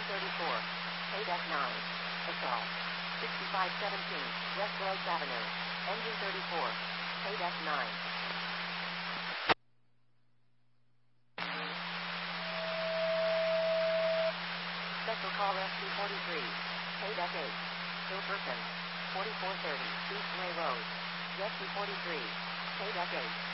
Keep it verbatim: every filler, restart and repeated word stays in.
thirty-four. Paydeck nine. Assault. sixty-five seventeen. West Gross Avenue. Engine thirty-four. Paydeck nine. Special Call Rescue forty-three. Paydeck eight. Bill Person. forty-four thirty. East Ray Road. Rescue forty-three. Paydeck eight.